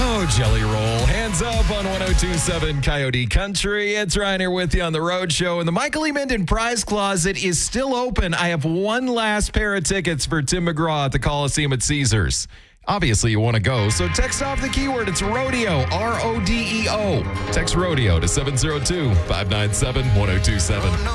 Oh, Jelly Roll. Hands up on 102.7 Coyote Country. It's Ryan here with you on the Road Show. And the Michael E. Minden Prize Closet is still open. I have one last pair of tickets for Tim McGraw at the Coliseum at Caesars. Obviously, you want to go, so text off the keyword. It's rodeo, R-O-D-E-O. Text rodeo to 702-597-1027.